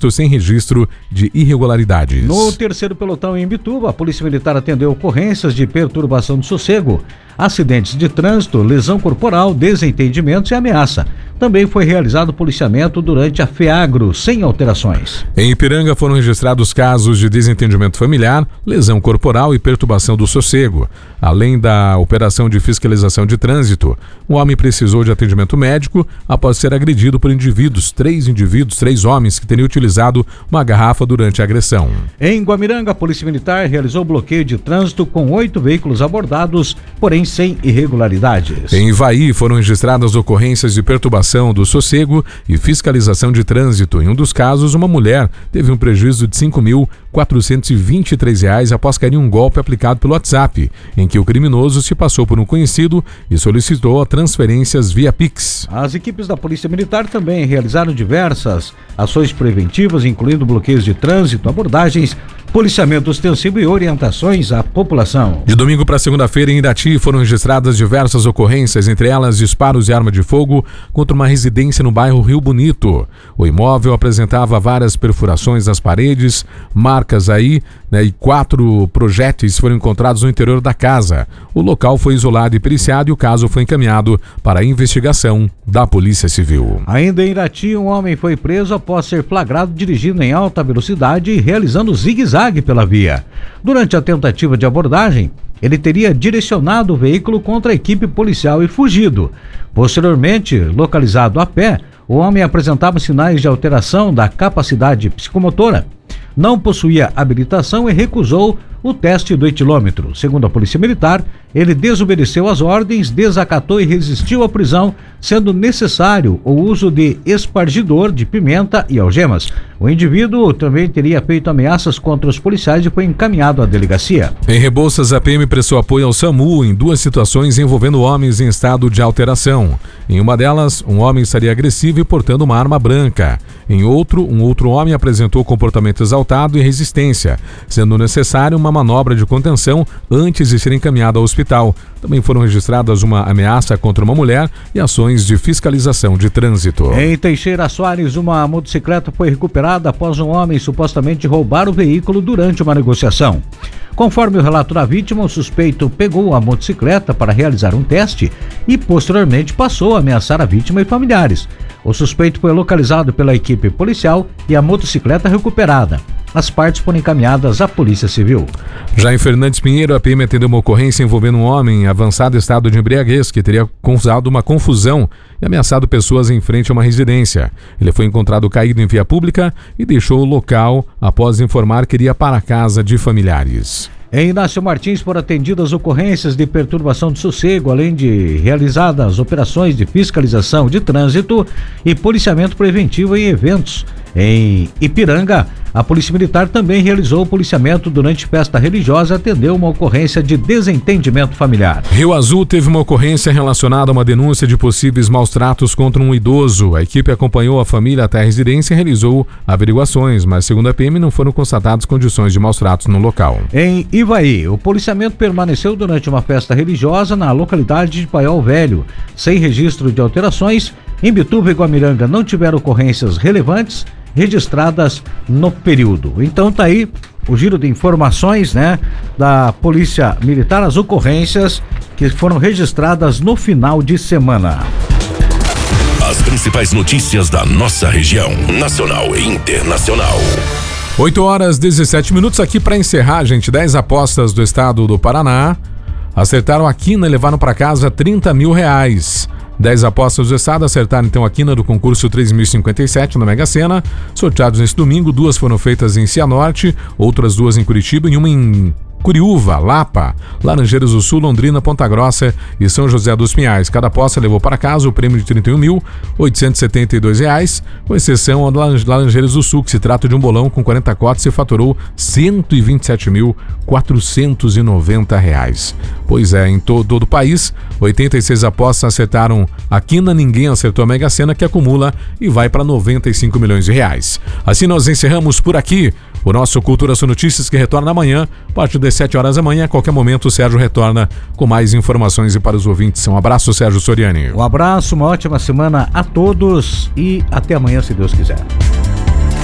trânsito sem registro de irregularidades. No terceiro pelotão em Imbituba, a Polícia Militar atendeu ocorrências de perturbação do sossego, acidentes de trânsito, lesão corporal, desentendimentos e ameaça. Também foi realizado policiamento durante a FEAGRO, sem alterações. Em Ipiranga foram registrados casos de desentendimento familiar, lesão corporal e perturbação do sossego. Além da operação de fiscalização de trânsito, um homem precisou de atendimento médico após ser agredido por três homens que teriam utilizado uma garrafa durante a agressão. Em Guamiranga, a Polícia Militar realizou bloqueio de trânsito com 8 veículos abordados, porém sem irregularidades. Em Ivaí foram registradas ocorrências de perturbação do sossego e fiscalização de trânsito. Em um dos casos, uma mulher teve um prejuízo de R$ 5.423 após cair em um golpe aplicado pelo WhatsApp, em que o criminoso se passou por um conhecido e solicitou transferências via Pix. As equipes da Polícia Militar também realizaram diversas ações preventivas, incluindo bloqueios de trânsito, abordagens, policiamento ostensivo e orientações à população. De domingo para segunda-feira, em Irati, foram registradas diversas ocorrências, entre elas disparos de arma de fogo contra uma residência no bairro Rio Bonito. O imóvel apresentava várias perfurações nas paredes, marcas e 4 projéteis foram encontrados no interior da casa. O local foi isolado e periciado e o caso foi encaminhado para a investigação da Polícia Civil. Ainda em Irati, um homem foi preso após ser flagrado dirigindo em alta velocidade e realizando zigue-zague pela via. Durante a tentativa de abordagem, ele teria direcionado o veículo contra a equipe policial e fugido. Posteriormente, localizado a pé, o homem apresentava sinais de alteração da capacidade psicomotora, não possuía habilitação e recusou o teste do etilômetro. Segundo a Polícia Militar, ele desobedeceu às ordens, desacatou e resistiu à prisão, sendo necessário o uso de espargidor de pimenta e algemas. O indivíduo também teria feito ameaças contra os policiais e foi encaminhado à delegacia. Em Rebouças, a PM prestou apoio ao SAMU em 2 situações envolvendo homens em estado de alteração. Em uma delas, um homem estaria agressivo e portando uma arma branca. Em outro, um outro homem apresentou comportamento exaltado e resistência, sendo necessário uma manobra de contenção antes de ser encaminhado ao hospital. Também foram registradas uma ameaça contra uma mulher e ações de fiscalização de trânsito. Em Teixeira Soares, uma motocicleta foi recuperada após um homem supostamente roubar o veículo durante uma negociação. Conforme o relato da vítima, o suspeito pegou a motocicleta para realizar um teste e posteriormente passou a ameaçar a vítima e familiares. O suspeito foi localizado pela equipe policial e a motocicleta recuperada. As partes foram encaminhadas à Polícia Civil. Já em Fernandes Pinheiro, a PM atendeu uma ocorrência envolvendo um homem em avançado estado de embriaguez que teria causado uma confusão e ameaçado pessoas em frente a uma residência. Ele foi encontrado caído em via pública e deixou o local após informar que iria para a casa de familiares. Em Inácio Martins foram atendidas ocorrências de perturbação de sossego, além de realizadas operações de fiscalização de trânsito e policiamento preventivo em eventos. Em Ipiranga, a Polícia Militar também realizou o policiamento durante festa religiosa e atendeu uma ocorrência de desentendimento familiar. Rio Azul teve uma ocorrência relacionada a uma denúncia de possíveis maus-tratos contra um idoso. A equipe acompanhou a família até a residência e realizou averiguações, mas segundo a PM não foram constatadas condições de maus-tratos no local. Em Ivaí, o policiamento permaneceu durante uma festa religiosa na localidade de Paiol Velho, sem registro de alterações. Imbituba e Guamiranga não tiveram ocorrências relevantes registradas no período. Então tá aí o giro de informações, da Polícia Militar, as ocorrências que foram registradas no final de semana. As principais notícias da nossa região, nacional e internacional. 8h17 aqui para encerrar, gente. 10 apostas do estado do Paraná acertaram a quina e levaram para casa R$30 mil. 10 apostas do estado acertaram então a quina do concurso 3057 na Mega Sena, sorteados nesse domingo. 2 foram feitas em Cianorte, outras 2 em Curitiba e uma em Curiúva, Lapa, Laranjeiras do Sul, Londrina, Ponta Grossa e São José dos Pinhais. Cada aposta levou para casa o prêmio de R$31.872, com exceção da Laranjeiras do Sul, que se trata de um bolão com 40 cotas e faturou R$127.490. Pois é, em todo o país, 86 apostas acertaram a quina, ninguém acertou a Mega Sena, que acumula e vai para R$95 milhões. Assim nós encerramos por aqui o nosso Cultura São Notícias, que retorna amanhã, a partir das 7 horas da manhã. A qualquer momento o Sérgio retorna com mais informações e para os ouvintes. Um abraço, Sérgio Soriani. Um abraço, uma ótima semana a todos e até amanhã, se Deus quiser.